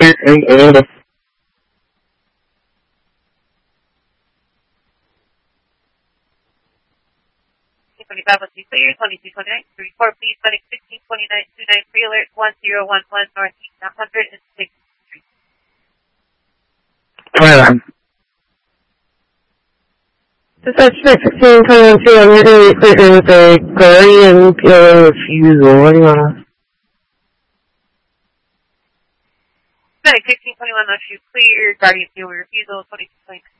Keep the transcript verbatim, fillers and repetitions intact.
clear and, and uh, twenty-five was clear, twenty-two twenty-nine, report please, Sonic sixteen twenty-nine twenty-nine, pre-alert one zero one one, northeast one hundred sixth Street. twenty-nine. Dispatch sixteen twenty-one two, I'm here to clear with a Guardian P O A refusal. What do you want to... Sonic sixteen twenty-one, left you clear, Guardian P O A refusal, twenty-two twenty-nine.